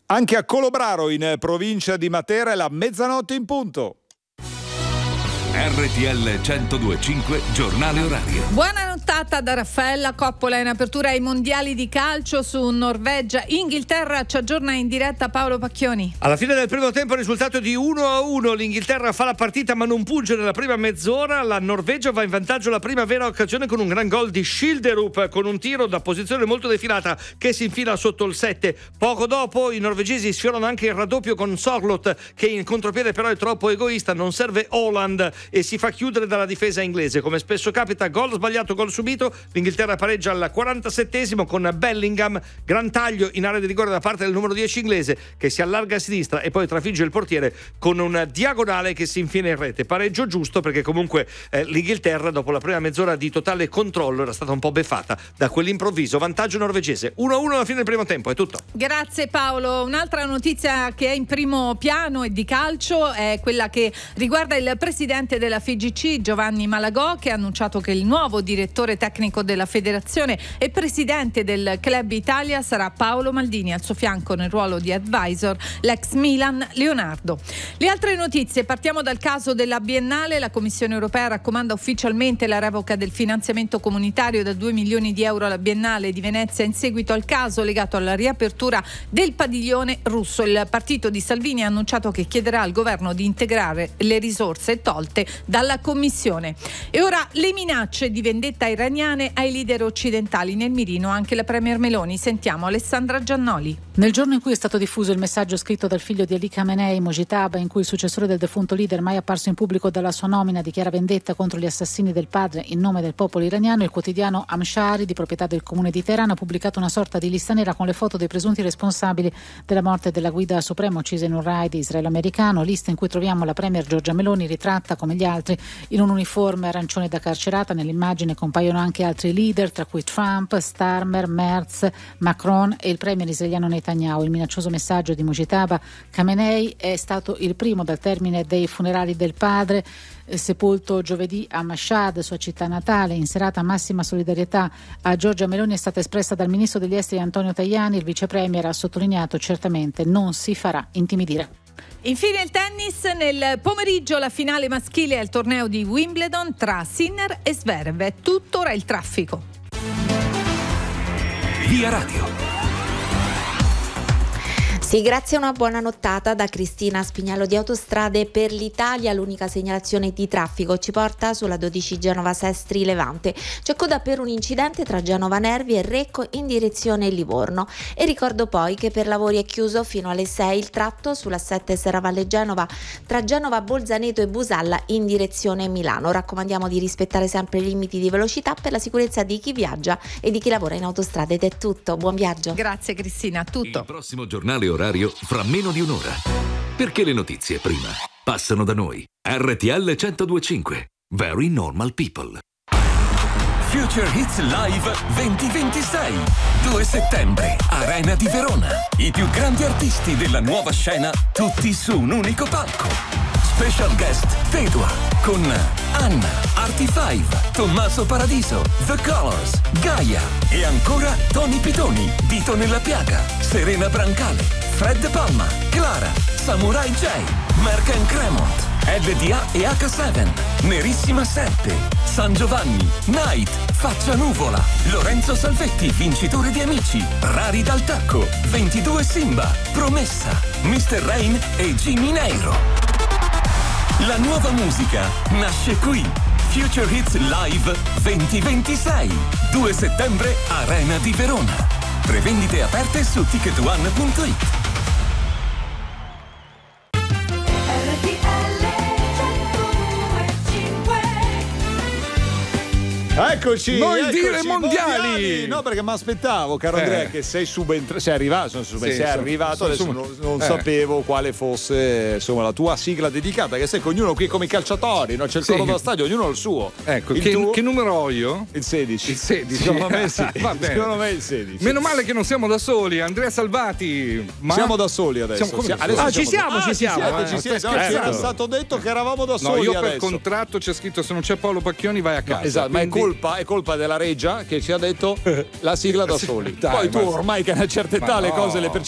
Anche a Colobraro, in provincia di Matera, è la mezzanotte in punto. RTL 102.5 giornale orario. Buona nottata da Raffaella Coppola. In apertura ai mondiali di calcio su Norvegia, Inghilterra. Ci aggiorna in diretta Paolo Pacchioni. Alla fine del primo tempo il risultato di 1-1. L'Inghilterra fa la partita ma non punge nella prima mezz'ora. La Norvegia va in vantaggio la prima vera occasione con un gran gol di Schilderup, con un tiro da posizione molto defilata che si infila sotto il 7. Poco dopo i norvegesi sfiorano anche il raddoppio con Sorloth, che in contropiede però è troppo egoista, non serve Haaland e si fa chiudere dalla difesa inglese. Come spesso capita, gol sbagliato, gol subito. L'Inghilterra pareggia al 47esimo con Bellingham, gran taglio in area di rigore da parte del numero 10 inglese, che si allarga a sinistra e poi trafigge il portiere con un diagonale che si infila in rete. Pareggio giusto, perché comunque l'Inghilterra dopo la prima mezz'ora di totale controllo era stata un po' beffata da quell'improvviso vantaggio norvegese. 1-1 alla fine del primo tempo, è tutto. Grazie Paolo. Un'altra notizia che è in primo piano e di calcio è quella che riguarda il presidente della FIGC, Giovanni Malagò, che ha annunciato che il nuovo direttore tecnico della federazione e presidente del Club Italia sarà Paolo Maldini. Al suo fianco nel ruolo di advisor l'ex Milan Leonardo. Le altre notizie, partiamo dal caso della Biennale. La Commissione europea raccomanda ufficialmente la revoca del finanziamento comunitario da 2 milioni di euro alla Biennale di Venezia in seguito al caso legato alla riapertura del padiglione russo. Il partito di Salvini ha annunciato che chiederà al governo di integrare le risorse tolte dalla Commissione. E ora le minacce di vendetta iraniane ai leader occidentali. Nel mirino anche la premier Meloni. Sentiamo Alessandra Giannoli. Nel giorno in cui è stato diffuso il messaggio scritto dal figlio di Ali Khamenei, Mojtaba, in cui il successore del defunto leader, mai apparso in pubblico dalla sua nomina, dichiara vendetta contro gli assassini del padre in nome del popolo iraniano, il quotidiano Amshari, di proprietà del comune di Teheran, ha pubblicato una sorta di lista nera con le foto dei presunti responsabili della morte della guida suprema uccisa in un raid israelo-americano, lista in cui troviamo la premier Giorgia Meloni ritratta come gli altri in un uniforme arancione da carcerata. Nell'immagine compaiono anche altri leader, tra cui Trump, Starmer, Merz, Macron e il premier israeliano Netanyahu. Il minaccioso messaggio di Mujtaba Khamenei è stato il primo dal termine dei funerali del padre, sepolto giovedì a Mashhad, sua città natale. In serata massima solidarietà a Giorgia Meloni è stata espressa dal ministro degli esteri Antonio Tajani. Il vice premier ha sottolineato: certamente non si farà intimidire. Infine il tennis. Nel pomeriggio la finale maschile al torneo di Wimbledon tra Sinner e Zverev. È tuttora il traffico. Via Radio. Sì, grazie a una buona nottata da Cristina Spignalo di Autostrade per l'Italia. L'unica segnalazione di traffico ci porta sulla 12 Genova Sestri Levante. C'è coda per un incidente tra Genova Nervi e Recco in direzione Livorno. E ricordo poi che per lavori è chiuso fino alle 6 il tratto sulla 7 Serravalle Genova tra Genova Bolzaneto e Busalla in direzione Milano. Raccomandiamo di rispettare sempre i limiti di velocità per la sicurezza di chi viaggia e di chi lavora in autostrade. Ed è tutto, buon viaggio. Grazie Cristina, tutto. Il prossimo giornale orario fra meno di un'ora. Perché le notizie prima passano da noi. RTL 102.5. Very Normal People. Future Hits Live 2026. 2 settembre, Arena di Verona. I più grandi artisti della nuova scena, tutti su un unico palco. Special guest Tedua con Anna, Artie5, Tommaso Paradiso, The Colors, Gaia e ancora Tony Pitoni, Dito nella Piaga, Serena Brancale, Fred Palma, Clara, Samurai J, Merck & Cremont, LDA e H7, Nerissima 7, San Giovanni, Night, Faccia Nuvola, Lorenzo Salvetti, vincitore di Amici, Rari dal Tacco, 22 Simba, Promessa, Mr. Rain e Jimmy Neiro. La nuova musica nasce qui. Future Hits Live 2026. 2 settembre, Arena di Verona. Prevendite aperte su ticketone.it. Eccoci, dire mondiali. No, perché mi aspettavo, caro Andrea, che sei arrivato, sei arrivato, adesso non sapevo quale fosse insomma la tua sigla dedicata, che sai che ognuno qui come i calciatori, no? C'è il coro da stadio, ognuno ha il suo. Ecco, che numero ho io? Il 16. Il 16. Secondo me sì. Va bene. Secondo me il 16. Meno male che non siamo da soli, Andrea Salvati. Siamo da soli adesso. Ci siamo. Era stato detto che eravamo da soli. Io per contratto c'è scritto: se non c'è Paolo Pacchioni vai a casa. Esatto, ma è colpa della regia che ci ha detto la sigla da soli. Poi tu ormai che a una certa età le cose le percepisci